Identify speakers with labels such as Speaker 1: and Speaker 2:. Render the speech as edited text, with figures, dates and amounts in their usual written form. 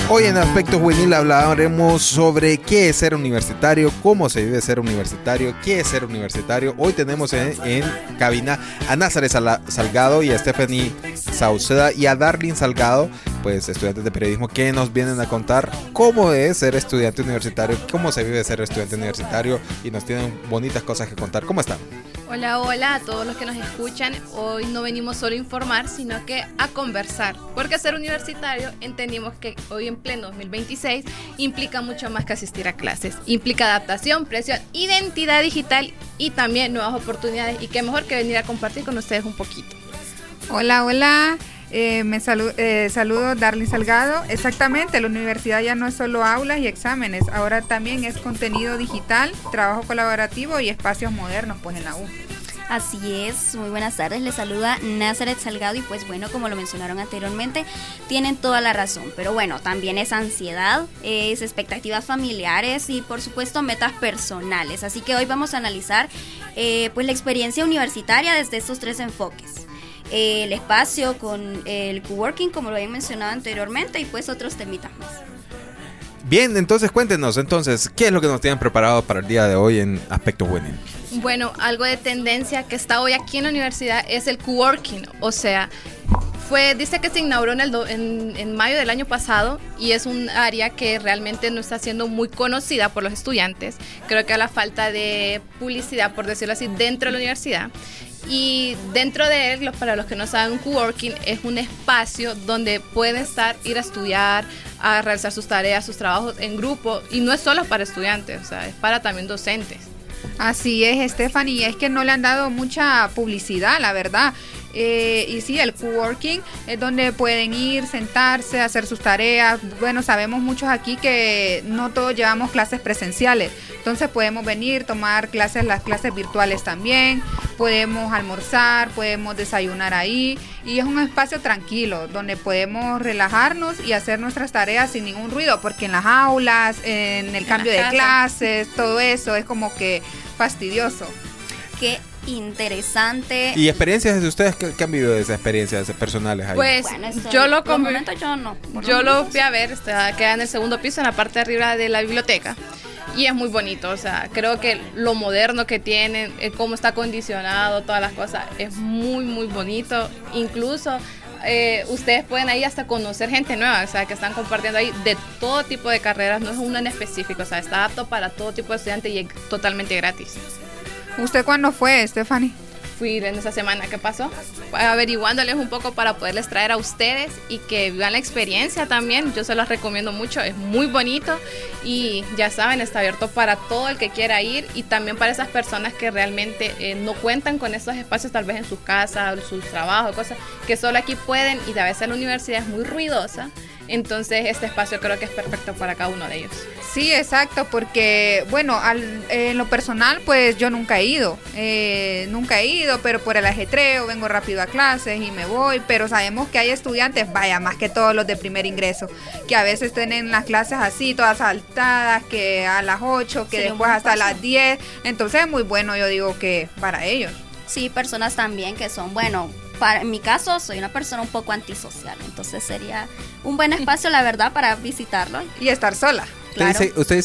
Speaker 1: Hoy en Aspecto Juvenil hablaremos sobre qué es ser universitario, cómo se vive ser universitario, qué es ser universitario. Hoy tenemos en cabina a Nazaret Salgado y a Stephanie Sauceda y a Darlene Salgado, pues estudiantes de periodismo, que nos vienen a contar cómo es ser estudiante universitario, cómo se vive ser estudiante universitario, y nos tienen bonitas cosas que contar. ¿Cómo están?
Speaker 2: Hola, hola a todos los que nos escuchan. Hoy no venimos solo a informar, sino que a conversar, porque ser universitario entendimos que hoy en pleno 2026 implica mucho más que asistir a clases. Implica adaptación, presión, identidad digital y también nuevas oportunidades, y qué mejor que venir a compartir con ustedes un poquito.
Speaker 3: Hola, hola. Saludo Darlene Salgado. Exactamente, la universidad ya no es solo aulas y exámenes, ahora también es contenido digital, trabajo colaborativo y espacios modernos pues en la U.
Speaker 4: Así es, muy buenas tardes, les saluda Nazaret Salgado y pues bueno, como lo mencionaron anteriormente, tienen toda la razón, pero bueno, también es ansiedad, es expectativas familiares y por supuesto metas personales, así que hoy vamos a analizar pues la experiencia universitaria desde estos tres enfoques. El espacio con el coworking, como lo habían mencionado anteriormente, y pues otros temitas más.
Speaker 1: Bien, entonces cuéntenos, ¿qué es lo que nos tienen preparado para el día de hoy en Aspecto Juvenil?
Speaker 2: Bueno, algo de tendencia que está hoy aquí en la universidad es el coworking, o sea, dice que se inauguró en mayo del año pasado y es un área que realmente no está siendo muy conocida por los estudiantes. Creo que a la falta de publicidad, por decirlo así, dentro de la universidad. Y dentro de él, para los que no saben, un coworking es un espacio donde pueden ir a estudiar, a realizar sus tareas, sus trabajos en grupo, y no es solo para estudiantes, o sea, es para también docentes.
Speaker 3: Así es, Stephanie, es que no le han dado mucha publicidad, la verdad. Y sí, el coworking es donde pueden ir, sentarse, hacer sus tareas. Bueno, sabemos muchos aquí que no todos llevamos clases presenciales, entonces podemos venir, tomar las clases virtuales también, podemos almorzar, podemos desayunar ahí, y es un espacio tranquilo donde podemos relajarnos y hacer nuestras tareas sin ningún ruido, porque en las aulas, en el cambio de clases, todo eso es como que fastidioso.
Speaker 4: Qué interesante.
Speaker 1: ¿Y experiencias de ustedes? ¿Qué han vivido de esas experiencias personales ahí?
Speaker 2: Pues
Speaker 4: bueno,
Speaker 2: yo lo
Speaker 4: fui
Speaker 2: a ver, queda en el segundo piso, en la parte de arriba de la biblioteca, y es muy bonito, o sea, creo que lo moderno que tienen, cómo está acondicionado, todas las cosas, es muy, muy bonito. Incluso ustedes pueden ahí hasta conocer gente nueva, o sea, que están compartiendo ahí de todo tipo de carreras, no es una en específico, o sea, está apto para todo tipo de estudiantes y es totalmente gratis.
Speaker 3: ¿Usted cuándo fue, Stephanie?
Speaker 2: Fui en esa semana que pasó, averiguándoles un poco para poderles traer a ustedes y que vivan la experiencia también. Yo se los recomiendo mucho, es muy bonito y ya saben, está abierto para todo el que quiera ir, y también para esas personas que realmente no cuentan con esos espacios tal vez en sus casas, sus trabajos, cosas que solo aquí pueden, y a veces la universidad es muy ruidosa. Entonces este espacio creo que es perfecto para cada uno de ellos.
Speaker 3: Sí, exacto, porque bueno, en lo personal pues yo nunca he ido, pero por el ajetreo vengo rápido a clases y me voy, pero sabemos que hay estudiantes, vaya, más que todos los de primer ingreso, que a veces tienen las clases así, todas saltadas, que a las 8, que después hasta las 10, entonces es muy bueno, yo digo que para ellos.
Speaker 4: Sí, personas también que son, bueno, en mi caso soy una persona un poco antisocial, entonces sería un buen espacio, la verdad, para visitarlo.
Speaker 3: Y estar sola.
Speaker 4: Claro.
Speaker 1: Usted dice